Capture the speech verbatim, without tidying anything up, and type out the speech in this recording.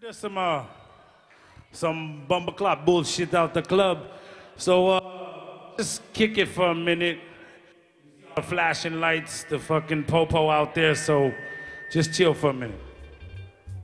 There's some uh, some bumbleclot bullshit out the club, so uh, just kick it for a minute. Flashing lights, the fucking popo out there, so just chill for a minute.